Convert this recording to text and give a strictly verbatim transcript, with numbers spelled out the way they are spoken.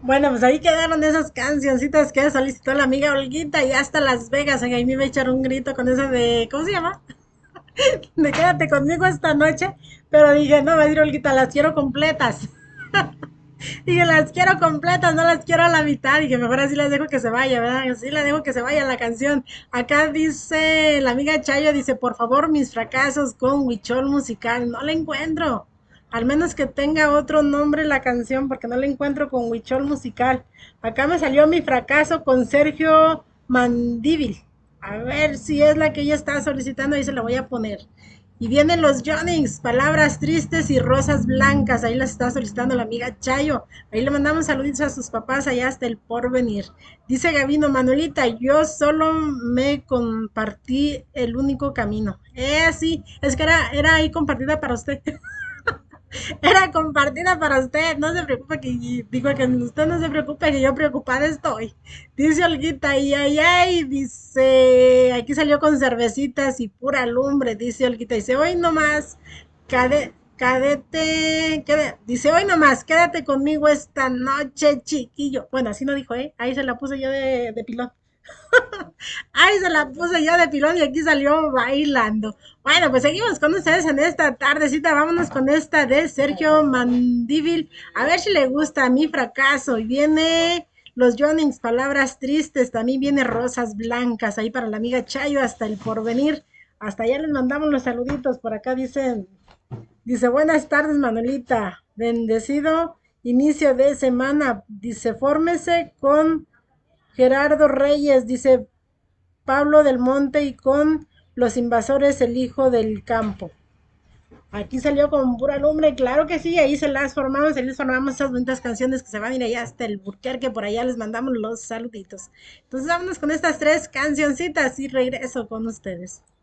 Bueno, pues ahí quedaron esas cancioncitas que solicitó la amiga Olguita y hasta Las Vegas. Ahí me iba a echar un grito con esa de, ¿cómo se llama? De quédate conmigo esta noche. Pero dije, no, va a decir Olguita, las quiero completas. Dije, las quiero completas, no las quiero a la mitad. Dije, mejor así las dejo que se vaya, ¿verdad? Así la dejo que se vaya la canción. Acá dice la amiga Chayo, dice, por favor, mis fracasos con Huichol musical. No la encuentro. Al menos que tenga otro nombre la canción, porque no la encuentro con Huichol musical. Acá me salió mi fracaso con Sergio Mandíbil. A ver si es la que ella está solicitando, ahí se la voy a poner. Y vienen los Jonnings, palabras tristes y rosas blancas. Ahí las está solicitando la amiga Chayo. Ahí le mandamos saluditos a sus papás allá hasta el porvenir. Dice Gabino, Manuelita, yo solo me compartí el único camino. Eh, sí, es que era, era ahí compartida para usted. Era compartida para usted. No se preocupe que digo que usted no se preocupe que yo preocupada estoy. Dice Olguita, ay, ay, ay, dice, aquí salió con cervecitas y pura lumbre, dice Olguita, dice, hoy nomás, cade, cadete, quede, dice, hoy nomás, quédate conmigo esta noche, chiquillo. Bueno, así no dijo, ¿eh? Ahí se la puse yo de, de pilón. Ay, se la puse yo de pilón y aquí salió bailando. Bueno, pues seguimos con ustedes en esta tardecita. Vámonos con esta de Sergio Mandíbil. A ver si le gusta mi fracaso. Y viene los Jonnings, palabras tristes. También viene rosas blancas. Ahí para la amiga Chayo hasta el porvenir. Hasta allá les mandamos los saluditos. Por acá dicen, dice, buenas tardes, Manuelita. Bendecido inicio de semana. Dice, fórmese con Gerardo Reyes. Dice, Pablo del Monte y con Los Invasores, el Hijo del Campo. Aquí salió con pura lumbre, claro que sí, ahí se las formamos, ahí les formamos esas bonitas canciones que se van a ir allá hasta el Burquerque, por allá les mandamos los saluditos. Entonces vámonos con estas tres cancioncitas y regreso con ustedes.